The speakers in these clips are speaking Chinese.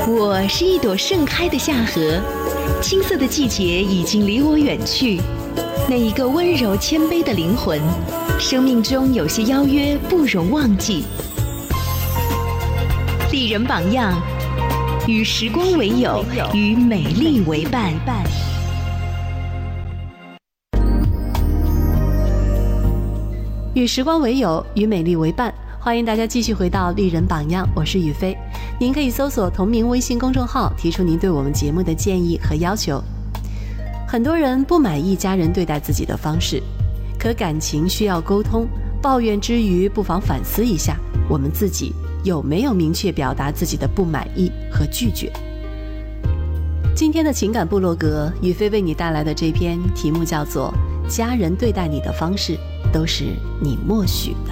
我是一朵盛开的夏荷，青涩的季节已经离我远去。那一个温柔谦卑的灵魂，生命中有些邀约不容忘记。丽人榜样，与时光为友，与美丽为伴。 与时光为友，与美丽为伴。欢迎大家继续回到丽人榜样，我是雨飞。您可以搜索同名微信公众号，提出您对我们节目的建议和要求。很多人不满意家人对待自己的方式，可感情需要沟通，抱怨之余不妨反思一下，我们自己有没有明确表达自己的不满意和拒绝。今天的情感部落格，雨飞为你带来的这篇题目叫做《家人对待你的方式都是你默许的》。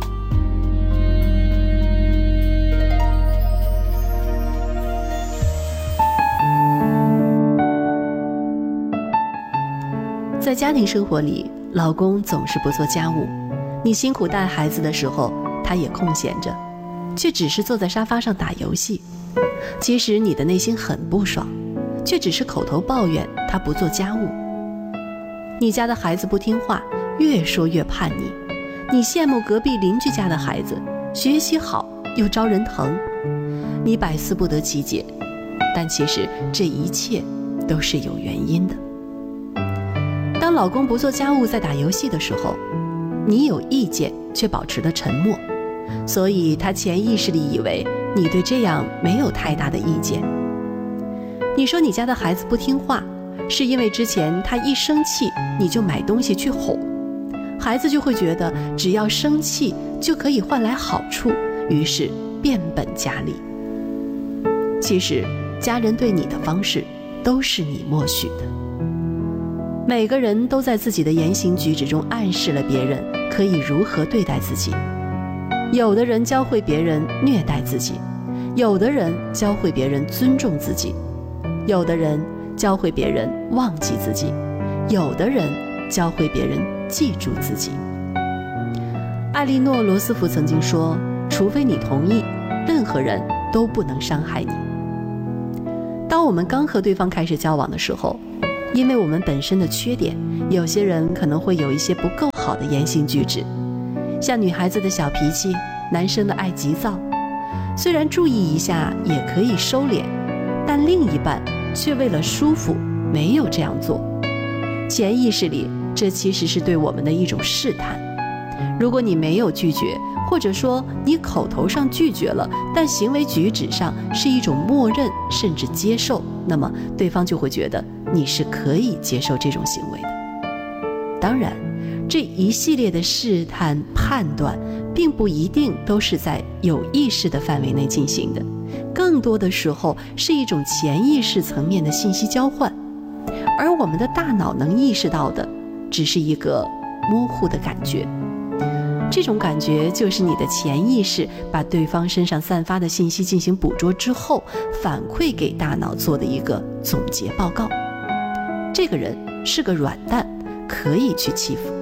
在家庭生活里，老公总是不做家务，你辛苦带孩子的时候，他也空闲着，却只是坐在沙发上打游戏。其实你的内心很不爽，却只是口头抱怨他不做家务。你家的孩子不听话，越说越叛逆，你羡慕隔壁邻居家的孩子，学习好又招人疼，你百思不得其解，但其实这一切都是有原因的。当老公不做家务在打游戏的时候，你有意见却保持了沉默，所以他潜意识里以为你对这样没有太大的意见。你说你家的孩子不听话，是因为之前他一生气你就买东西去哄，孩子就会觉得只要生气就可以换来好处，于是变本加厉。其实家人对你的方式都是你默许的。每个人都在自己的言行举止中暗示了别人可以如何对待自己。有的人教会别人虐待自己，有的人教会别人尊重自己，有的人教会别人忘记自己，有的人教会别人记住自己。艾莉诺·罗斯福曾经说，除非你同意，任何人都不能伤害你。当我们刚和对方开始交往的时候，因为我们本身的缺点，有些人可能会有一些不够好的言行举止，像女孩子的小脾气，男生的爱急躁，虽然注意一下也可以收敛，但另一半却为了舒服没有这样做。潜意识里，这其实是对我们的一种试探。如果你没有拒绝，或者说你口头上拒绝了，但行为举止上是一种默认甚至接受，那么对方就会觉得你是可以接受这种行为的。当然，这一系列的试探判断并不一定都是在有意识的范围内进行的，更多的时候是一种潜意识层面的信息交换，而我们的大脑能意识到的只是一个模糊的感觉。这种感觉就是你的潜意识把对方身上散发的信息进行捕捉之后，反馈给大脑做的一个总结报告。这个人是个软蛋，可以去欺负。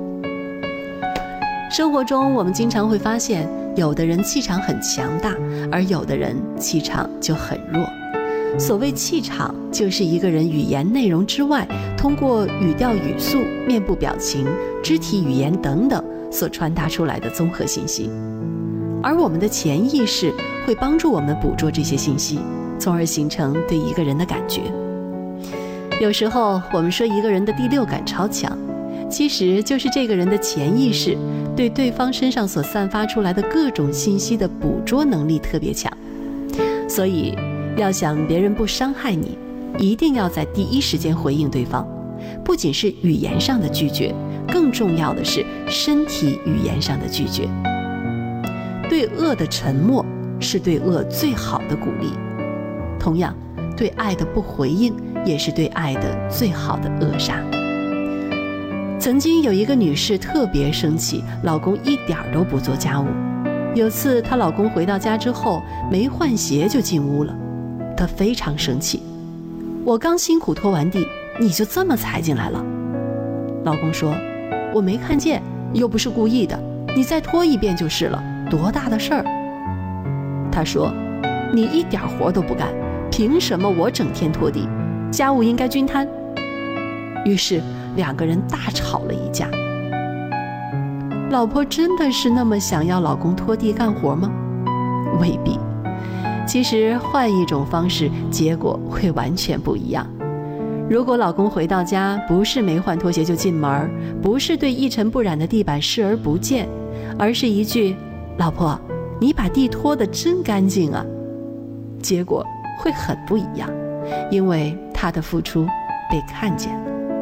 生活中我们经常会发现，有的人气场很强大，而有的人气场就很弱。所谓气场，就是一个人语言内容之外，通过语调语速、面部表情、肢体语言等等所传达出来的综合信息。而我们的潜意识会帮助我们捕捉这些信息，从而形成对一个人的感觉。有时候我们说一个人的第六感超强，其实就是这个人的潜意识对对方身上所散发出来的各种信息的捕捉能力特别强。所以要想别人不伤害你，一定要在第一时间回应对方，不仅是语言上的拒绝，更重要的是身体语言上的拒绝。对恶的沉默是对恶最好的鼓励，同样，对爱的不回应也是对爱的最好的扼杀。曾经有一个女士特别生气，老公一点都不做家务。有次她老公回到家之后，没换鞋就进屋了，她非常生气，我刚辛苦拖完地，你就这么踩进来了。老公说，我没看见，又不是故意的，你再拖一遍就是了，多大的事儿。她说，你一点活都不干， 凭什么我整天拖地，家务应该均摊？于是2个人大吵了一架。老婆真的是那么想要老公拖地干活吗？未必。其实换一种方式，结果会完全不一样。如果老公回到家不是没换拖鞋就进门，不是对一尘不染的地板视而不见，而是一句老婆你把地拖得真干净啊，结果会很不一样，因为他的付出被看见。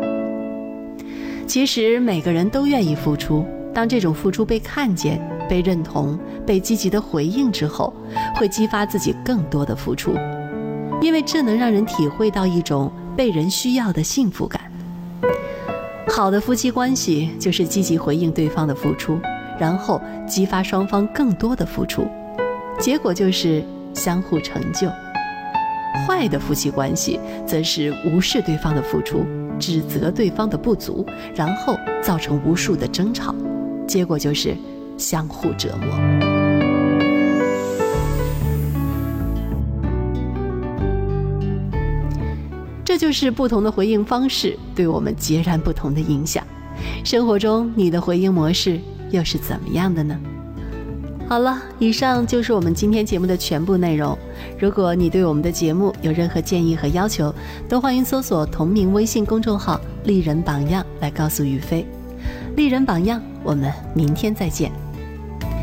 其实每个人都愿意付出，当这种付出被看见、被认同、被积极的回应之后，会激发自己更多的付出，因为这能让人体会到一种被人需要的幸福感。好的夫妻关系就是积极回应对方的付出，然后激发双方更多的付出，结果就是相互成就。坏的夫妻关系则是无视对方的付出，指责对方的不足，然后造成无数的争吵，结果就是相互折磨。这就是不同的回应方式对我们截然不同的影响。生活中你的回应模式又是怎么样的呢？好了，以上就是我们今天节目的全部内容。如果你对我们的节目有任何建议和要求，都欢迎搜索同名微信公众号“丽人榜样”来告诉雨飞。丽人榜样，我们明天再见。